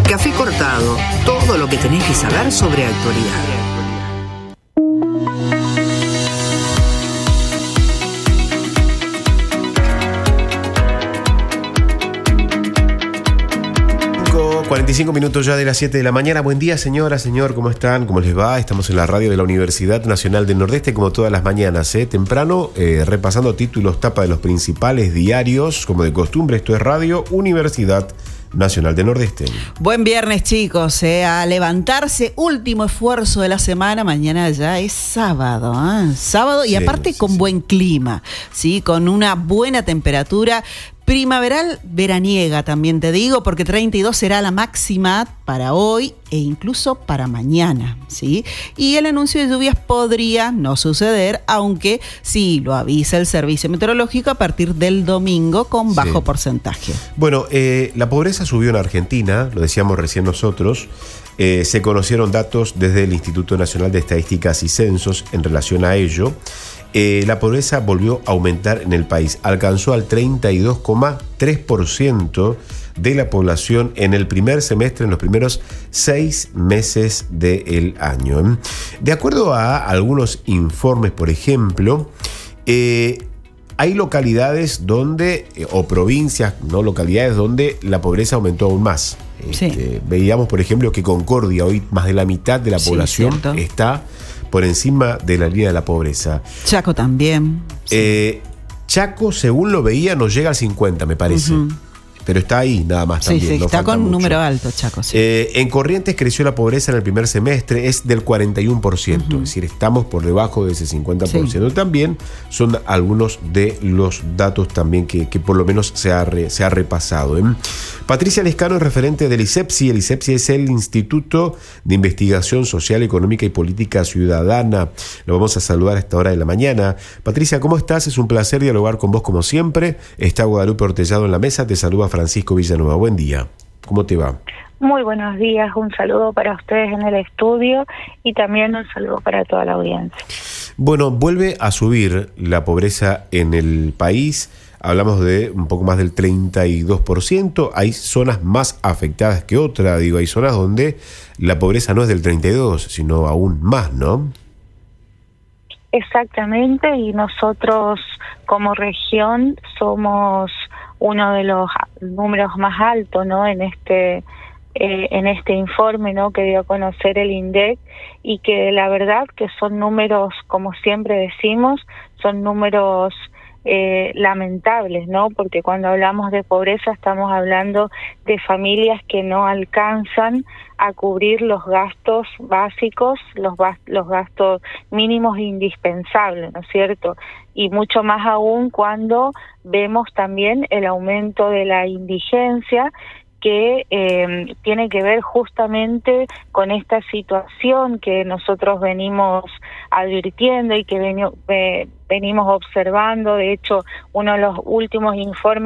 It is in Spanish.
Café Cortado, todo lo que tenés que saber sobre actualidad. Cinco, 45 minutos ya de las 7 de la mañana. Buen día, señora, señor, ¿cómo están? ¿Cómo les va? Estamos en la radio de la Universidad Nacional del Nordeste, como todas las mañanas, temprano, repasando títulos, tapa de los principales diarios, como de costumbre. Esto es Radio Universidad Nacional del Nordeste. Buen viernes, chicos, a levantarse, último esfuerzo de la semana. Mañana ya es sábado, sábado, y aparte con buen clima, ¿sí? Con una buena temperatura primaveral, veraniega también te digo, porque 32 será la máxima para hoy e incluso para mañana, ¿sí? Y el anuncio de lluvias podría no suceder, aunque sí lo avisa el servicio meteorológico a partir del domingo con bajo porcentaje. Bueno, la pobreza subió en Argentina, lo decíamos recién nosotros. Se conocieron datos desde el Instituto Nacional de Estadísticas y Censos en relación a ello. La pobreza volvió a aumentar en el país, alcanzó al 32,3% de la población en el primer semestre, en los primeros 6 meses del año. De acuerdo a algunos informes, por ejemplo, hay localidades donde, o provincias, no localidades, donde la pobreza aumentó aún más. Veíamos, por ejemplo, que Concordia, hoy más de la mitad de la población está por encima de la línea de la pobreza. Chaco también. Chaco, según lo veía, no llega al 50, me parece. Pero está ahí nada más también. Sí, está con un número alto, Chaco. Sí. En Corrientes creció la pobreza en el primer semestre, es del 41%. Es decir, estamos por debajo de ese 50%. Sí. También son algunos de los datos también que por lo menos se ha repasado. Patricia Lescano es referente del ISEPSI. El ISEPSI es el Instituto de Investigación Social, Económica y Política Ciudadana. Lo vamos a saludar a esta hora de la mañana. Patricia, ¿cómo estás? Es un placer dialogar con vos como siempre. Está Guadalupe Ortellado en la mesa. Te saluda Francisco Villanueva. Buen día. ¿Cómo te va? Muy buenos días. Un saludo para ustedes en el estudio y también un saludo para toda la audiencia. Bueno, vuelve a subir la pobreza en el país. Hablamos de un poco más del 32%. Hay zonas más afectadas que otras. Digo, hay zonas donde la pobreza no es del 32, sino aún más, ¿no? Exactamente, y nosotros como región somos uno de los números más altos, ¿no? En este informe, ¿no? Que dio a conocer el INDEC, y que la verdad que son números, como siempre decimos, son números lamentables, ¿no? Porque cuando hablamos de pobreza estamos hablando de familias que no alcanzan a cubrir los gastos básicos, los gastos mínimos indispensables, ¿no es cierto? Y mucho más aún cuando vemos también el aumento de la indigencia, que tiene que ver justamente con esta situación que nosotros venimos advirtiendo y que venimos observando. De hecho, uno de los últimos informes